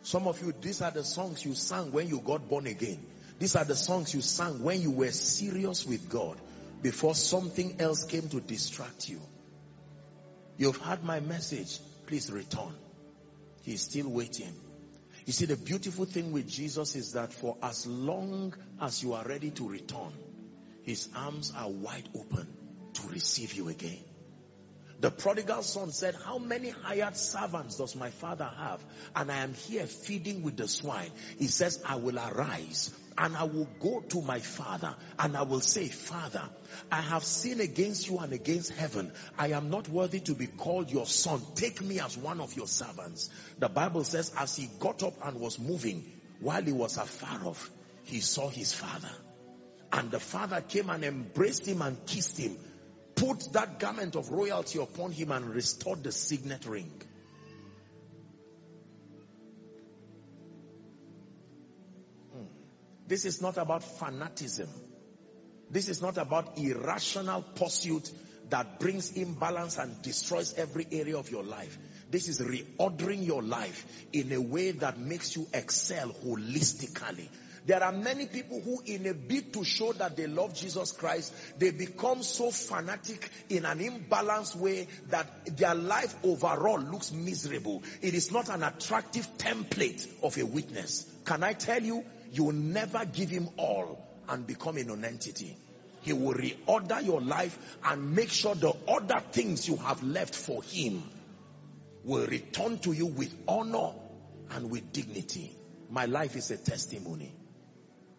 Some of you, these are the songs you sang when you got born again. These are the songs you sang when you were serious with God, before something else came to distract you. You've heard my message. Please return. He's still waiting. You see, the beautiful thing with Jesus is that for as long as you are ready to return, his arms are wide open to receive you again. The prodigal son said, how many hired servants does my father have? And I am here feeding with the swine. He says, I will arise and I will go to my father and I will say, Father, I have sinned against you and against heaven. I am not worthy to be called your son. Take me as one of your servants. The Bible says, as he got up and was moving, while he was afar off, he saw his father. And the father came and embraced him and kissed him, put that garment of royalty upon him and restored the signet ring. This is not about fanaticism. This is not about irrational pursuit that brings imbalance and destroys every area of your life. This is reordering your life in a way that makes you excel holistically. There are many people who, in a bid to show that they love Jesus Christ, they become so fanatic in an imbalanced way that their life overall looks miserable. It is not an attractive template of a witness. Can I tell you, you will never give him all and become a non-entity. He will reorder your life and make sure the other things you have left for him will return to you with honor and with dignity. My life is a testimony.